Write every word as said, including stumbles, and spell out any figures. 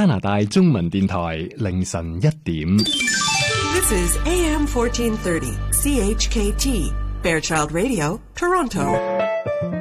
拿大中文電台凌晨一點。 This is A M fourteen thirty C H K T Fairchild Radio, Toronto.